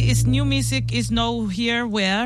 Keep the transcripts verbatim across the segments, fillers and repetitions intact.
is new music is no here where.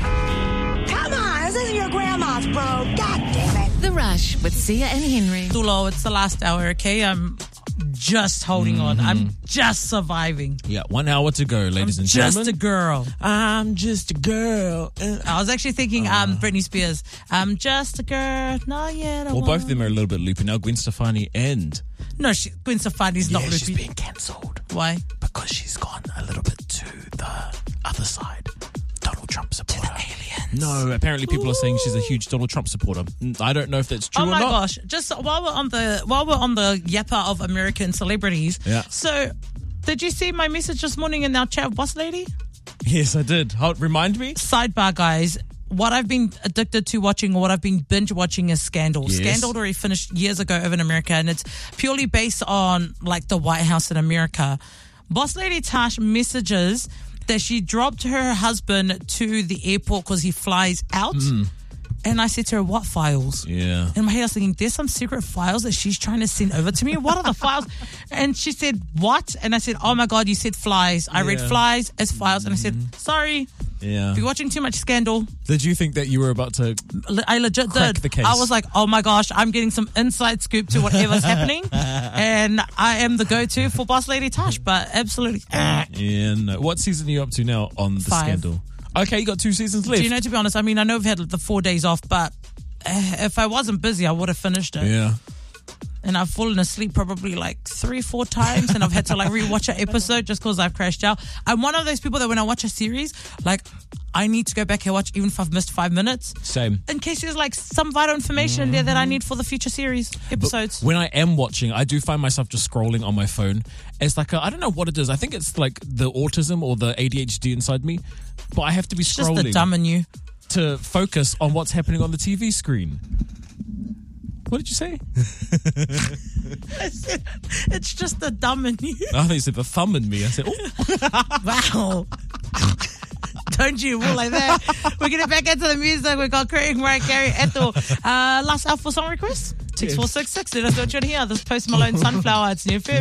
Come on, this isn't your grandma's, bro. God damn it. The Rush with Sia and Henry. Tulo, it's the last hour, okay? I'm just holding mm-hmm. on. I'm just surviving. Yeah, one hour to go, ladies I'm and just gentlemen. Just a girl. I'm just a girl. I was actually thinking uh, um, Britney Spears. I'm just a girl, not yet a Well, both of them are a little bit loopy now. Gwen Stefani and... No, she, Gwen Stefani's yeah, not loopy. she's being cancelled. Why? Because she's gone a little bit to the other side. Donald Trump supporter. To the aliens. No, apparently people Ooh. are saying she's a huge Donald Trump supporter. I don't know if that's true oh or not. Oh my gosh! Just while we're on the while we're on the yapper of American celebrities. Yeah. So, did you see my message this morning in our chat, boss lady? Yes, I did. How, remind me. Sidebar, guys. What I've been addicted to watching, or what I've been binge watching, is Scandal. Yes. Scandal already finished years ago over in America, and it's purely based on like the White House in America. Boss lady Tash messages that she dropped her husband to the airport because he flies out. Mm. And I said to her, what files? Yeah. And my head I was thinking, there's some secret files that she's trying to send over to me. What are the files? And she said, what? And I said, oh my God, you said flies. I yeah. read flies as files. And I said, sorry. Yeah. You're watching too much Scandal. Did you think that you were about to I legit crack did. the case? I was like, oh my gosh, I'm getting some inside scoop to whatever's happening. And I am the go-to for Boss Lady Tash, but absolutely. Yeah, no. What season are you up to now on The Five. Scandal? Okay, you got two seasons left. Do you know, to be honest, I mean, I know we've had the four days off, but if I wasn't busy, I would have finished it. Yeah. And I've fallen asleep probably like three, four times, and I've had to like rewatch an episode just because I've crashed out. I'm one of those people that when I watch a series, like I need to go back and watch even if I've missed five minutes. Same. In case there's like some vital information mm-hmm. in there that I need for the future series episodes. But when I am watching, I do find myself just scrolling on my phone. It's like, a, I don't know what it is. I think it's like the autism or the A D H D inside me, but I have to be it's scrolling. Just the dumb in you. To focus on what's happening on the T V screen. What did you say? I said, it's just the dumb in you. I thought you said the thumb in me. I said, oh. Wow. Don't you rule like that. We're getting back into the music. We've got Craig, Mariah Carey, Ethel. Uh, last out for song request? six four six six. Let us know what you want to hear. This Post Malone Sunflower. It's new.